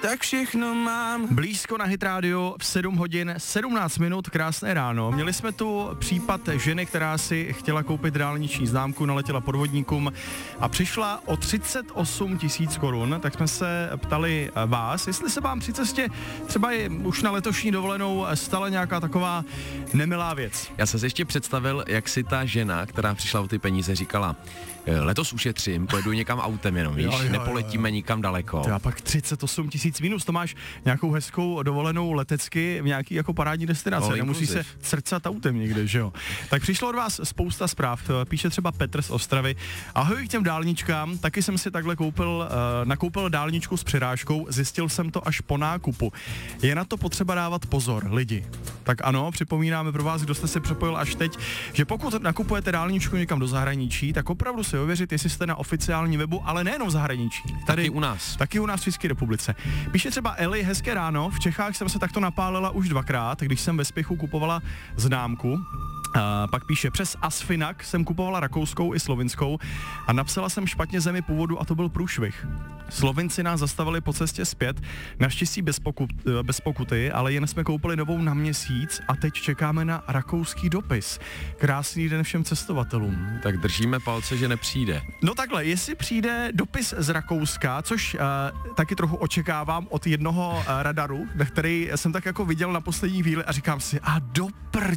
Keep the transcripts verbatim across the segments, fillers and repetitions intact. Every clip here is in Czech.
tak všechno mám. Blízko na Hit Radio v sedm hodin sedmnáct minut, krásné ráno. Měli jsme tu případ ženy, která si chtěla koupit dálniční známku, naletěla podvodníkům a přišla o třicet osm tisíc korun, tak jsme se ptali vás, jestli se vám při cestě třeba je už na letošní dovolenou stala nějaká taková nemilá věc. Já jsem si ještě představil, jak si ta žena, která přišla o ty peníze, říkala, letos ušetřím, pojedu někam autem jenom, víš, jo, jo, nepoletíme jo, jo. nikam daleko. A pak třicet osm tisíc minus, to máš nějakou hezkou dovolenou letecky v nějaký jako parádní destinace, no, nemusí se crcat autem někde, že jo. Tak přišlo od vás spousta zpráv, píše třeba Petr z Ostravy. Ahoj k těm dálničkám, taky jsem si takhle koupil, uh, nakoupil dálničku s přirážkou, zjistil jsem to až po nákupu. Je na to potřeba dávat pozor, lidi. Tak ano, připomínáme pro vás, kdo jste se připojil až teď, že pokud nakupujete dálničku někam do zahraničí, tak opravdu si ověřit, jestli jste na oficiálním webu, ale nejenom v zahraničí. Tady taky u nás. Taky u nás v České republice. Píše třeba Eli, hezké ráno, v Čechách jsem se takto napálila už dvakrát, když jsem ve spěchu kupovala známku. Uh, pak píše, přes Asfinak jsem kupovala rakouskou i slovinskou a napsala jsem špatně zemi původu a to byl průšvih. Slovinci nás zastavili po cestě zpět, naštěstí bez, pokut, bez pokuty, ale jen jsme koupili novou na měsíc a teď čekáme na rakouský dopis. Krásný den všem cestovatelům. Tak držíme palce, že nepřijde. No takhle, jestli přijde dopis z Rakouska, což uh, taky trochu očekávám od jednoho uh, radaru, který jsem tak jako viděl na poslední chvíli a říkám si, a do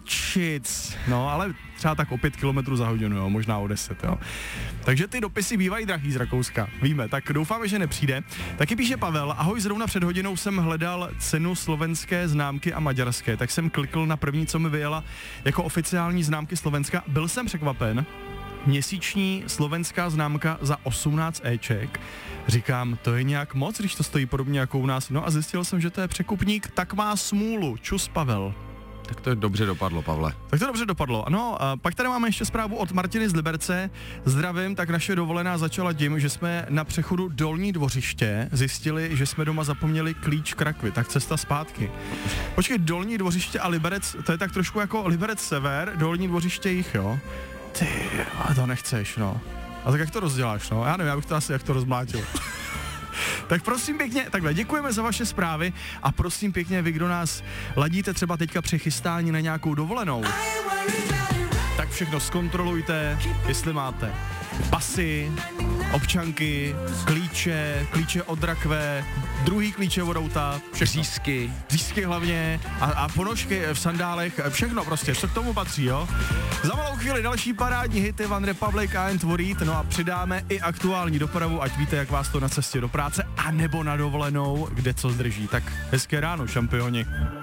prčic. No, ale třeba tak o pět kilometrů za hodinu, jo, možná o deset, jo. Takže ty dopisy bývají drahý z Rakouska, víme, tak doufáme, že nepřijde. Taky píše Pavel, ahoj, zrovna před hodinou jsem hledal cenu slovenské známky a maďarské, tak jsem klikl na první, co mi vyjela jako oficiální známky Slovenska. Byl jsem překvapen, měsíční slovenská známka za osmnáct éček. Říkám, to je nějak moc, když to stojí podobně jako u nás. No a zjistil jsem, že to je překupník, tak má smůlu. Čus, Pavel. Tak to dobře dopadlo, Pavle. Tak to dobře dopadlo. Ano, a pak tady máme ještě zprávu od Martiny z Liberce. Zdravím, tak naše dovolená začala tím, že jsme na přechodu Dolní Dvořiště zjistili, že jsme doma zapomněli klíč k rakvi, tak cesta zpátky. Počkej, Dolní Dvořiště a Liberec, to je tak trošku jako Liberec sever, Dolní Dvořiště jich, jo? Ty, a to nechceš, no. A tak jak to rozděláš, no? Já nevím, já bych to asi jak to rozmlátil. Tak prosím pěkně, takhle, děkujeme za vaše zprávy a prosím pěkně, vy, kdo nás ladíte třeba teďka při chystání na nějakou dovolenou, tak všechno zkontrolujte, jestli máte pasy, občanky, klíče, klíče od rakve, druhý klíče od auta, řízky, řízky hlavně a, a ponožky v sandálech, všechno prostě, co k tomu patří, jo. Za malou chvíli další parádní hity One Republic a Ain't Worried, no a přidáme i aktuální dopravu, ať víte, jak vás to na cestě do práce a nebo na dovolenou, kde co zdrží. Tak hezké ráno, šampioni.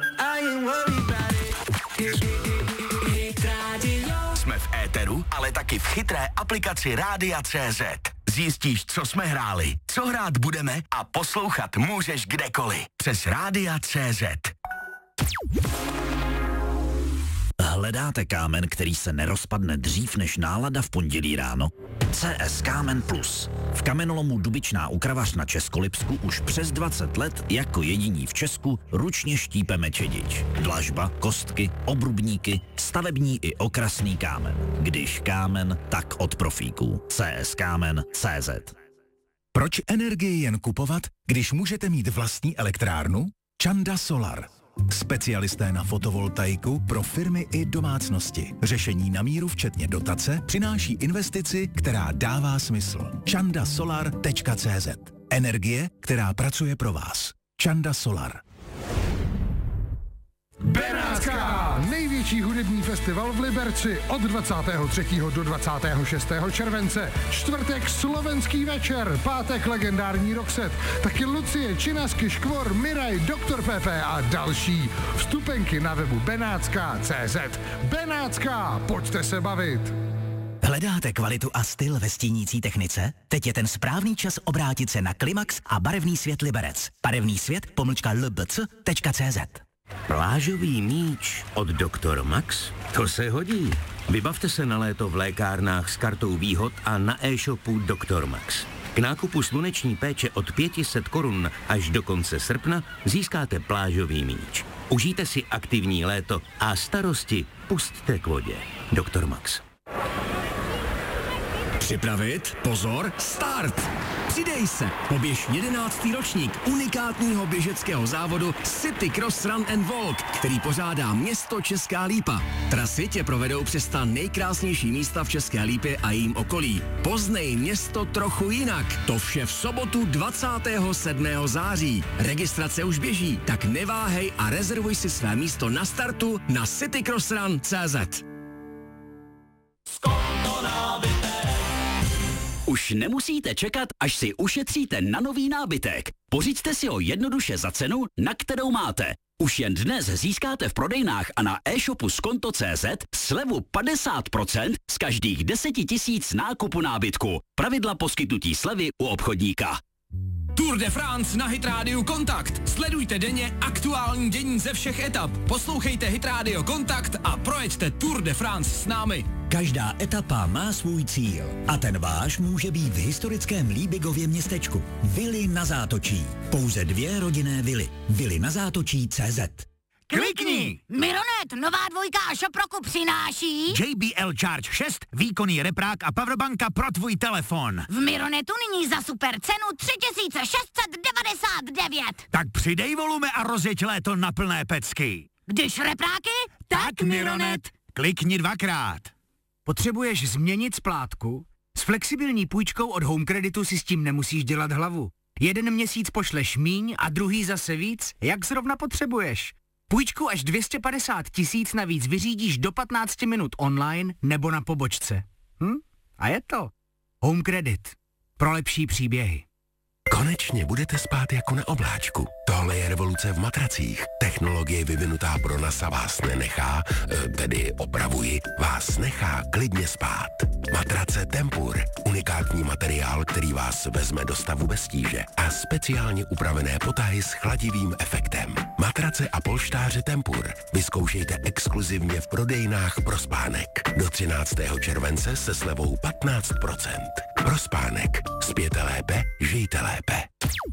Jsme v éteru, ale taky v chytré aplikaci Rádia tečka cé zet. Zjistíš, co jsme hráli, co hrát budeme a poslouchat můžeš kdekoliv. Přes Rádia tečka cé zet. Hledáte kámen, který se nerozpadne dřív než nálada v pondělí ráno? C S Kámen Plus. V kamenolomu Dubičná u Kravař na Českolipsku už přes dvacet let jako jediní v Česku ručně štípeme čedič. Dlažba, kostky, obrubníky, stavební i okrasný kámen. Když kámen, tak od profíků. C S Kámen tečka cé zet. Proč energii jen kupovat, když můžete mít vlastní elektrárnu? Čanda Solar. Specialisté na fotovoltaiku pro firmy i domácnosti. Řešení na míru včetně dotace přináší investici, která dává smysl. čanda solar tečka cé zet. Energie, která pracuje pro vás. Čanda Solar. Benátská! Největší hudební festival v Liberci od dvacátého třetího do dvacátého šestého července. Čtvrtek slovenský večer, pátek legendární Roxette, taky Lucie, Činasky, Škvor, Miraj, doktor Pepe a další. Vstupenky na webu benátská tečka cé zet. Benátská, pojďte se bavit! Hledáte kvalitu a styl ve stínící technice? Teď je ten správný čas obrátit se na Klimax a barevný svět Liberec. Barevný svět pomlčka l b c tečka cé zet. Plážový míč od doktor Max? To se hodí. Vybavte se na léto v lékárnách s kartou výhod a na e-shopu doktor Max. K nákupu sluneční péče od pět set korun až do konce srpna získáte plážový míč. Užijte si aktivní léto a starosti pusťte k vodě. doktor Max. Připravit, pozor, start! Přidej se, poběž jedenáctý ročník unikátního běžeckého závodu City Cross Run and Walk, který pořádá město Česká Lípa. Trasy tě provedou přes ta nejkrásnější místa v České Lípě a jejím okolí. Poznej město trochu jinak. To vše v sobotu dvacátého sedmého září. Registrace už běží, tak neváhej a rezervuj si své místo na startu na citycrossrun tečka cé zet. Už nemusíte čekat, až si ušetříte na nový nábytek. Pořiďte si ho jednoduše za cenu, na kterou máte. Už jen dnes získáte v prodejnách a na e-shopu skonto tečka cé zet slevu padesát procent z každých deseti tisíc nákupu nábytku. Pravidla poskytnutí slevy u obchodníka. Tour de France na Hit Radio Kontakt. Sledujte denně aktuální dění ze všech etap. Poslouchejte Hit Radio Kontakt a projeďte Tour de France s námi. Každá etapa má svůj cíl a ten váš může být v historickém Líbigově městečku. Vily na Zátočí. Pouze dvě rodinné vily. Vily na Zátočí tečka cé zet. Klikni! Mironet, nová dvojka a Šoproku přináší J B L Charge šest, výkonný reprák a powerbanka pro tvůj telefon. v Mironetu nyní za super cenu tři tisíce šest set devadesát devět. Tak přidej volume a rozjeď léto na plné pecky. Když repráky, tak Mironet. Klikni dvakrát. Potřebuješ změnit splátku? S flexibilní půjčkou od Home Creditu si s tím nemusíš dělat hlavu. Jeden měsíc pošleš míň a druhý zase víc, jak zrovna potřebuješ. Půjčku až dvě stě padesát tisíc navíc vyřídíš do patnácti minut online nebo na pobočce. Hm? A je to. Home Credit. Pro lepší příběhy. Konečně budete spát jako na obláčku. Tohle je revoluce v matracích. Technologie vyvinutá pro NASA vás nenechá, tedy opravuji, vás nechá klidně spát. Matrace Tempur. Unikátní materiál, který vás vezme do stavu bez tíže. A speciálně upravené potahy s chladivým efektem. Matrace a polštáře Tempur. Vyzkoušejte exkluzivně v prodejnách Pro spánek. Do třináctého července se slevou patnáct procent. Pro spánek. Spěte lépe, žijte lépe.